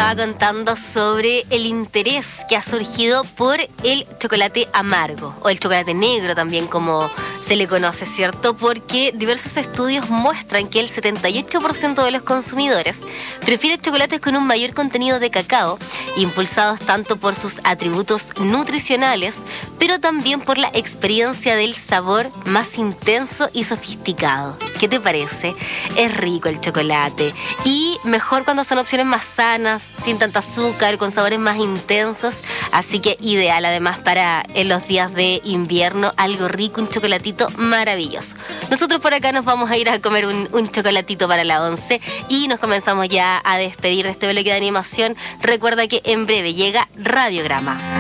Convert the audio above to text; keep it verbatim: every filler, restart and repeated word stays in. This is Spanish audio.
estaba contando sobre el interés que ha surgido por el chocolate amargo, o el chocolate negro también, como se le conoce, ¿cierto? Porque diversos estudios muestran que el setenta y ocho por ciento de los consumidores prefiere chocolates con un mayor contenido de cacao, impulsados tanto por sus atributos nutricionales, pero también por la experiencia del sabor más intenso y sofisticado. ¿Qué te parece? Es rico el chocolate, y mejor cuando son opciones más sanas, sin tanta azúcar, con sabores más intensos, así que ideal además para en los días de invierno, algo rico, un chocolatito maravilloso. Nosotros por acá nos vamos a ir a comer un, un chocolatito para la once y nos comenzamos ya a despedir de este bloque de animación. Recuerda que en breve llega Radiograma.